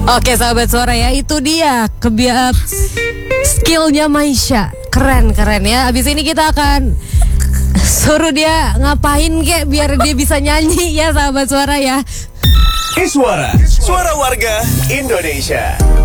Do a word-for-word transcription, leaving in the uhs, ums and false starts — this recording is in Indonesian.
Oke sahabat suara ya, itu dia kebiasaan skillnya Maisha. Keren keren ya. Abis ini kita akan suruh dia ngapain kek biar dia bisa nyanyi ya sahabat suara ya. Iswara, suara warga Indonesia.